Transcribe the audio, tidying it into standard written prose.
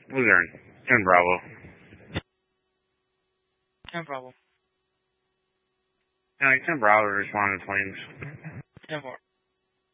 Luzerne. 10 Bravo. 10 Bravo. 10 Bravo responded to planes. 10 4.